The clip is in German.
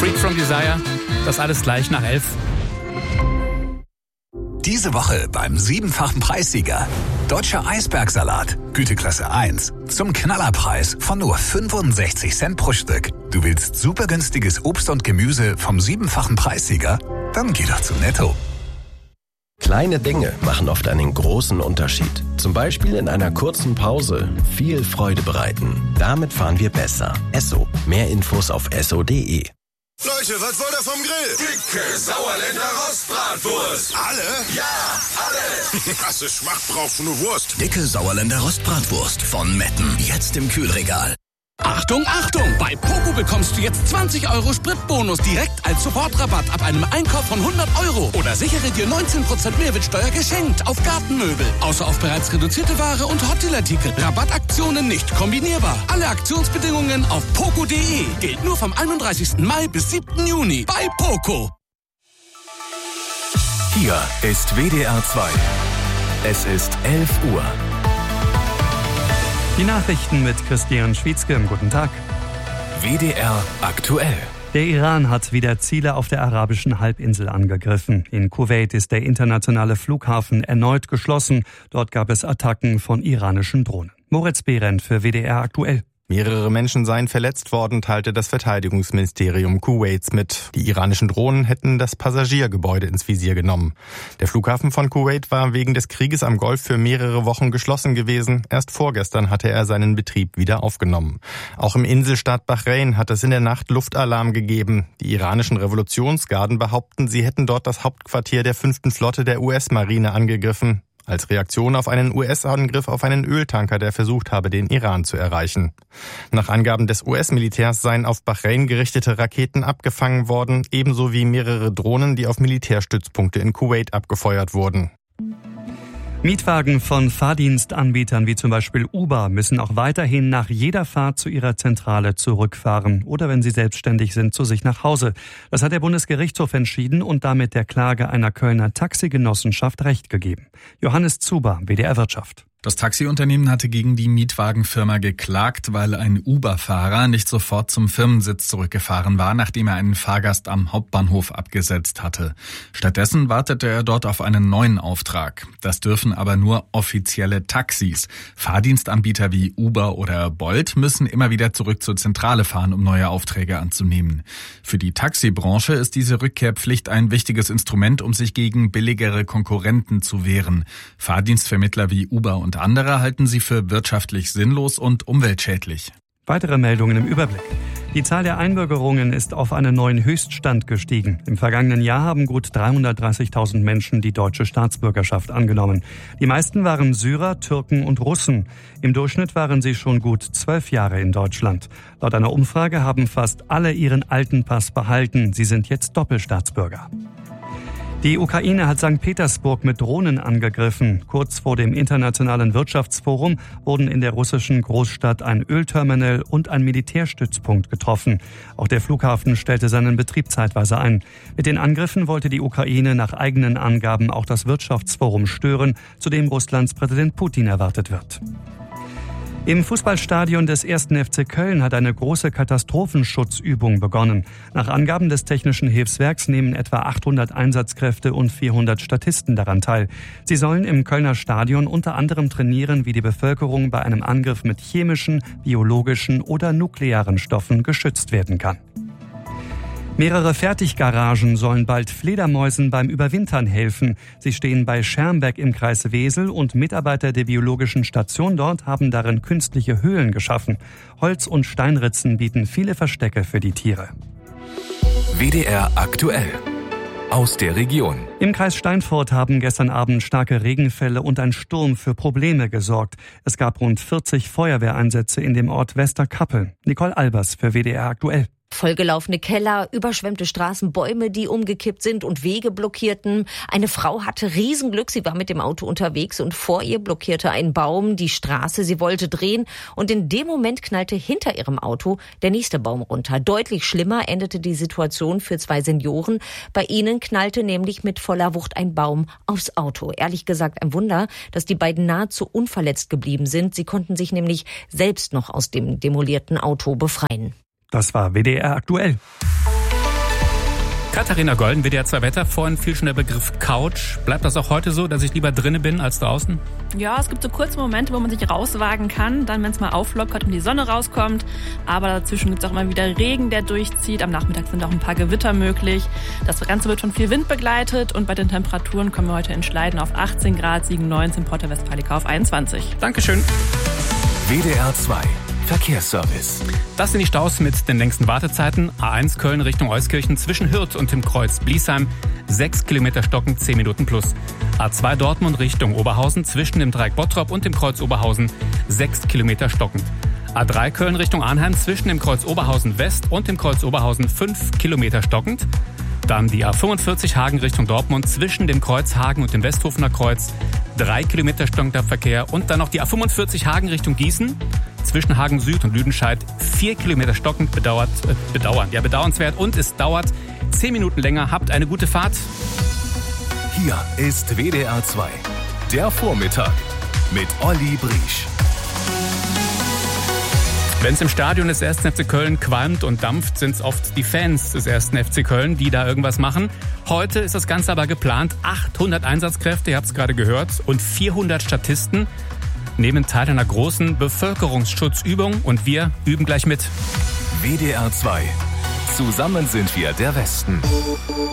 Freak from Desire, das alles gleich nach 11. Diese Woche beim 7-fachen Preissieger. Deutscher Eisbergsalat, Güteklasse 1. Zum Knallerpreis von nur 65 Cent pro Stück. Du willst super günstiges Obst und Gemüse vom 7-fachen Preissieger? Dann geh doch zu Netto. Kleine Dinge machen oft einen großen Unterschied. Zum Beispiel in einer kurzen Pause viel Freude bereiten. Damit fahren wir besser. Esso. Mehr Infos auf esso.de. Leute, was wollt ihr vom Grill? Dicke Sauerländer Rostbratwurst. Alle? Ja, alle. Krasse Schmacht brauchst du nur Wurst. Dicke Sauerländer Rostbratwurst von Metten. Jetzt im Kühlregal. Achtung, Achtung! Bei Poco bekommst du jetzt 20 € Spritbonus direkt als Sofortrabatt ab einem Einkauf von 100 €. Oder sichere dir 19% Mehrwertsteuer geschenkt auf Gartenmöbel. Außer auf bereits reduzierte Ware und Hotdeal-Artikel. Rabattaktionen nicht kombinierbar. Alle Aktionsbedingungen auf poco.de. Gilt nur vom 31. Mai bis 7. Juni. Bei Poco. Hier ist WDR 2. Es ist 11 Uhr. Die Nachrichten mit Christian Schwietzke. Guten Tag. WDR aktuell. Der Iran hat wieder Ziele auf der arabischen Halbinsel angegriffen. In Kuwait ist der internationale Flughafen erneut geschlossen. Dort gab es Attacken von iranischen Drohnen. Moritz Behrendt für WDR aktuell. Mehrere Menschen seien verletzt worden, teilte das Verteidigungsministerium Kuwaits mit. Die iranischen Drohnen hätten das Passagiergebäude ins Visier genommen. Der Flughafen von Kuwait war wegen des Krieges am Golf für mehrere Wochen geschlossen gewesen. Erst vorgestern hatte er seinen Betrieb wieder aufgenommen. Auch im Inselstaat Bahrain hat es in der Nacht Luftalarm gegeben. Die iranischen Revolutionsgarden behaupten, sie hätten dort das Hauptquartier der 5. Flotte der US-Marine angegriffen. Als Reaktion auf einen US-Angriff auf einen Öltanker, der versucht habe, den Iran zu erreichen. Nach Angaben des US-Militärs seien auf Bahrain gerichtete Raketen abgefangen worden, ebenso wie mehrere Drohnen, die auf Militärstützpunkte in Kuwait abgefeuert wurden. Mietwagen von Fahrdienstanbietern wie zum Beispiel Uber müssen auch weiterhin nach jeder Fahrt zu ihrer Zentrale zurückfahren oder wenn sie selbstständig sind, zu sich nach Hause. Das hat der Bundesgerichtshof entschieden und damit der Klage einer Kölner Taxigenossenschaft Recht gegeben. Johannes Zuber, WDR Wirtschaft. Das Taxiunternehmen hatte gegen die Mietwagenfirma geklagt, weil ein Uber-Fahrer nicht sofort zum Firmensitz zurückgefahren war, nachdem er einen Fahrgast am Hauptbahnhof abgesetzt hatte. Stattdessen wartete er dort auf einen neuen Auftrag. Das dürfen aber nur offizielle Taxis. Fahrdienstanbieter wie Uber oder Bolt müssen immer wieder zurück zur Zentrale fahren, um neue Aufträge anzunehmen. Für die Taxibranche ist diese Rückkehrpflicht ein wichtiges Instrument, um sich gegen billigere Konkurrenten zu wehren. Fahrdienstvermittler wie Uber und andere halten sie für wirtschaftlich sinnlos und umweltschädlich. Weitere Meldungen im Überblick. Die Zahl der Einbürgerungen ist auf einen neuen Höchststand gestiegen. Im vergangenen Jahr haben gut 330.000 Menschen die deutsche Staatsbürgerschaft angenommen. Die meisten waren Syrer, Türken und Russen. Im Durchschnitt waren sie schon gut 12 Jahre in Deutschland. Laut einer Umfrage haben fast alle ihren alten Pass behalten. Sie sind jetzt Doppelstaatsbürger. Die Ukraine hat St. Petersburg mit Drohnen angegriffen. Kurz vor dem Internationalen Wirtschaftsforum wurden in der russischen Großstadt ein Ölterminal und ein Militärstützpunkt getroffen. Auch der Flughafen stellte seinen Betrieb zeitweise ein. Mit den Angriffen wollte die Ukraine nach eigenen Angaben auch das Wirtschaftsforum stören, zu dem Russlands Präsident Putin erwartet wird. Im Fußballstadion des 1. FC Köln hat eine große Katastrophenschutzübung begonnen. Nach Angaben des Technischen Hilfswerks nehmen etwa 800 Einsatzkräfte und 400 Statisten daran teil. Sie sollen im Kölner Stadion unter anderem trainieren, wie die Bevölkerung bei einem Angriff mit chemischen, biologischen oder nuklearen Stoffen geschützt werden kann. Mehrere Fertiggaragen sollen bald Fledermäusen beim Überwintern helfen. Sie stehen bei Schermbeck im Kreis Wesel und Mitarbeiter der biologischen Station dort haben darin künstliche Höhlen geschaffen. Holz- und Steinritzen bieten viele Verstecke für die Tiere. WDR aktuell. Aus der Region. Im Kreis Steinfurt haben gestern Abend starke Regenfälle und ein Sturm für Probleme gesorgt. Es gab rund 40 Feuerwehreinsätze in dem Ort Westerkappeln. Nicole Albers für WDR aktuell. Vollgelaufene Keller, überschwemmte Straßen, Bäume, die umgekippt sind und Wege blockierten. Eine Frau hatte Riesenglück, sie war mit dem Auto unterwegs und vor ihr blockierte ein Baum die Straße. Sie wollte drehen und in dem Moment knallte hinter ihrem Auto der nächste Baum runter. Deutlich schlimmer endete die Situation für 2 Senioren. Bei ihnen knallte nämlich mit voller Wucht ein Baum aufs Auto. Ehrlich gesagt ein Wunder, dass die beiden nahezu unverletzt geblieben sind. Sie konnten sich nämlich selbst noch aus dem demolierten Auto befreien. Das war WDR aktuell. Katharina Golden, WDR 2 Wetter. Vorhin fiel schon der Begriff Couch. Bleibt das auch heute so, dass ich lieber drinnen bin als draußen? Ja, es gibt so kurze Momente, wo man sich rauswagen kann, dann, wenn es mal auflockert und die Sonne rauskommt. Aber dazwischen gibt es auch immer wieder Regen, der durchzieht. Am Nachmittag sind auch ein paar Gewitter möglich. Das Ganze wird von viel Wind begleitet und bei den Temperaturen kommen wir heute in Schleiden auf 18 Grad, Siegen 19, Porta Westfalica auf 21. Dankeschön. WDR 2 Verkehrsservice. Das sind die Staus mit den längsten Wartezeiten. A1 Köln Richtung Euskirchen zwischen Hürth und dem Kreuz Bliesheim. 6 Kilometer stockend, 10 Minuten plus. A2 Dortmund Richtung Oberhausen zwischen dem Dreieck Bottrop und dem Kreuz Oberhausen. 6 Kilometer stockend. A3 Köln Richtung Arnheim zwischen dem Kreuz Oberhausen West und dem Kreuz Oberhausen 5 Kilometer stockend. Dann die A45 Hagen Richtung Dortmund zwischen dem Kreuz Hagen und dem Westhofener Kreuz. 3 Kilometer stockender Verkehr. Und dann noch die A45 Hagen Richtung Gießen. Zwischen Hagen Süd und Lüdenscheid 4 Kilometer stockend, bedauernswert. Und es dauert 10 Minuten länger. Habt eine gute Fahrt. Hier ist WDR 2, der Vormittag mit Olli Briesch. Wenn es im Stadion des 1. FC Köln qualmt und dampft, sind es oft die Fans des 1. FC Köln, die da irgendwas machen. Heute ist das Ganze aber geplant. 800 Einsatzkräfte, ihr habt es gerade gehört, und 400 Statisten nehmen teil einer großen Bevölkerungsschutzübung und wir üben gleich mit. WDR 2. Zusammen sind wir der Westen.